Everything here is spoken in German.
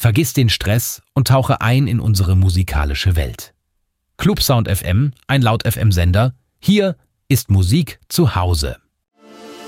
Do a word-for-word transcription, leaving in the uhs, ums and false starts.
Vergiss den Stress und tauche ein in unsere musikalische Welt. Clubsound F M, ein Laut-F M-Sender. Hier ist Musik zu Hause.